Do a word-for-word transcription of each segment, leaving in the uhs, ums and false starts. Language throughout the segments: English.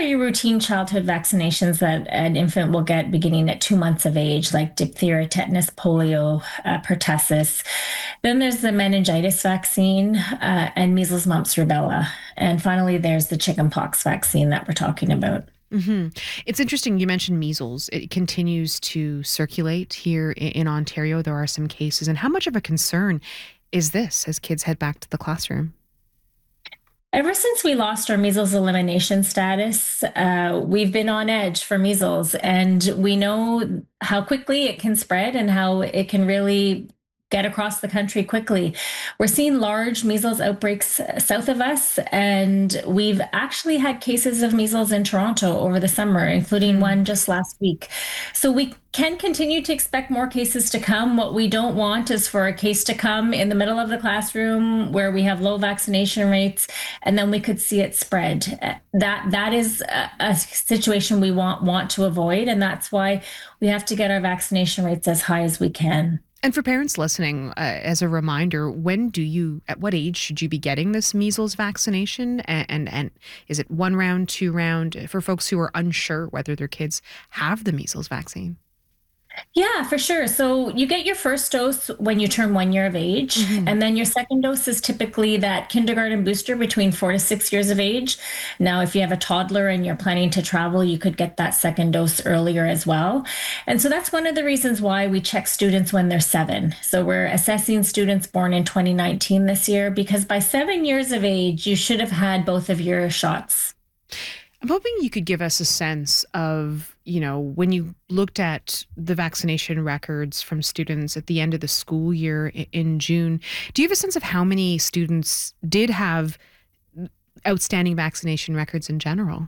your routine childhood vaccinations that an infant will get beginning at two months of age, like diphtheria, tetanus, polio, uh, pertussis. Then there's the meningitis vaccine uh, and measles, mumps, rubella. And finally, there's the chickenpox vaccine that we're talking about. hmm It's interesting you mentioned measles. It continues to circulate here i- in Ontario. There are some cases. And how much of a concern is this as kids head back to the classroom? Ever since we lost our measles elimination status, uh, we've been on edge for measles, and we know how quickly it can spread and how it can really get across the country quickly. We're seeing large measles outbreaks uh, south of us, and we've actually had cases of measles in Toronto over the summer, including Hmm. one just last week. So we can continue to expect more cases to come. What we don't want is for a case to come in the middle of the classroom where we have low vaccination rates, and then we could see it spread. Uh, That that is a, a situation we want want to avoid, and that's why we have to get our vaccination rates as high as we can. And for parents listening, uh, as a reminder, when do you, at what age should you be getting this measles vaccination? And, and, and is it one round, two round for folks who are unsure whether their kids have the measles vaccine? Yeah, for sure. So you get your first dose when you turn one year of age, hmm and then your second dose is typically that kindergarten booster between four to six years of age. Now, if you have a toddler and you're planning to travel, you could get that second dose earlier as well. And so that's one of the reasons why we check students when they're seven. So we're assessing students born in twenty nineteen this year because by seven years of age, you should have had both of your shots. I'm hoping you could give us a sense of, you know, when you looked at the vaccination records from students at the end of the school year i- in June, do you have a sense of how many students did have outstanding vaccination records in general?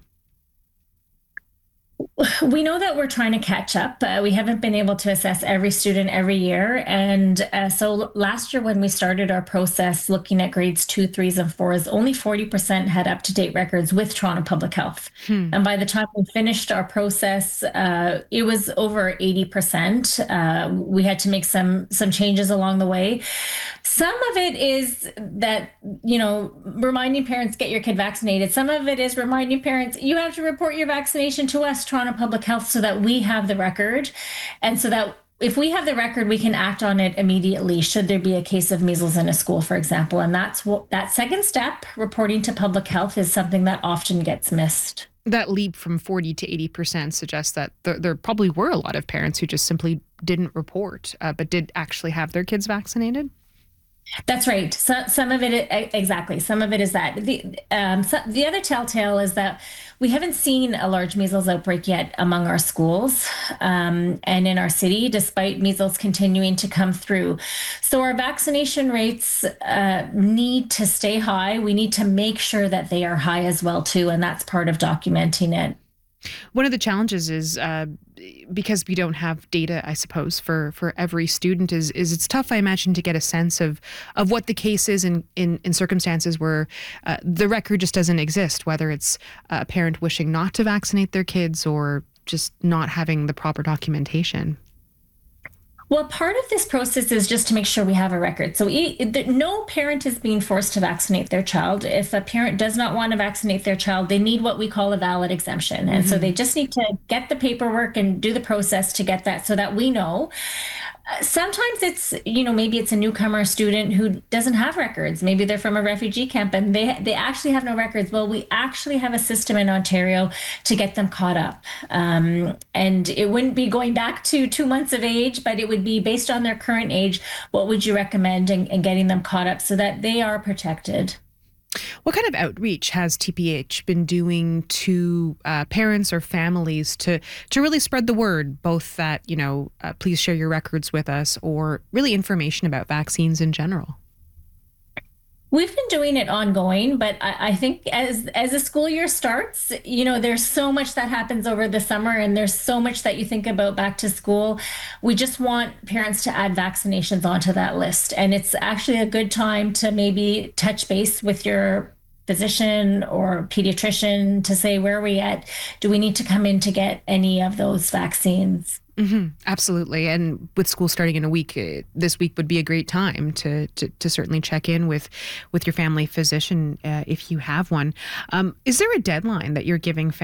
We know that we're trying to catch up. Uh, we haven't been able to assess every student every year. And uh, so last year, when we started our process looking at grades two, threes, and fours, only forty percent had up to date records with Toronto Public Health. Hmm. And by the time we finished our process, uh, it was over eighty percent. Uh, we had to make some, some changes along the way. Some of it is that, you know, reminding parents get your kid vaccinated. Some of it is reminding parents you have to report your vaccination to us, Toronto Public Health, so that we have the record. And so that if we have the record, we can act on it immediately should there be a case of measles in a school, for example. And that's what that second step, reporting to public health, is something that often gets missed. That leap from forty to eighty percent suggests that there, there probably were a lot of parents who just simply didn't report, uh, but did actually have their kids vaccinated. That's right. So, some of it, e- exactly. Some of it is that. The um, so the other telltale is that we haven't seen a large measles outbreak yet among our schools um, and in our city, despite measles continuing to come through. So our vaccination rates uh, need to stay high. We need to make sure that they are high as well too, and that's part of documenting it. One of the challenges is uh, because we don't have data, I suppose, for for every student is is it's tough, I imagine, to get a sense of of what the case is in in, in circumstances where uh, the record just doesn't exist, whether it's a parent wishing not to vaccinate their kids or just not having the proper documentation. Well, part of this process is just to make sure we have a record. So e- that no parent is being forced to vaccinate their child. If a parent does not want to vaccinate their child, they need what we call a valid exemption. And so hmm they just need to get the paperwork and do the process to get that so that we know. Uh, Sometimes it's, you know, maybe it's a newcomer student who doesn't have records. Maybe they're from a refugee camp and they they actually have no records. Well, we actually have a system in Ontario to get them caught up. Um, and it wouldn't be going back to two months of age, but it would be based on their current age. What would you recommend in, in getting them caught up so that they are protected? What kind of outreach has T P H been doing to uh, parents or families to to really spread the word, both that, you know, uh, please share your records with us, or really information about vaccines in general? We've been doing it ongoing, but I, I think as as the school year starts, you know, there's so much that happens over the summer, and there's so much that you think about back to school. We just want parents to add vaccinations onto that list, and it's actually a good time to maybe touch base with your physician or pediatrician to say where are we at? Do we need to come in to get any of those vaccines? hmm Absolutely. And with school starting in a week, uh, this week would be a great time to to, to certainly check in with with your family physician uh, if you have one. Um, is there a deadline that you're giving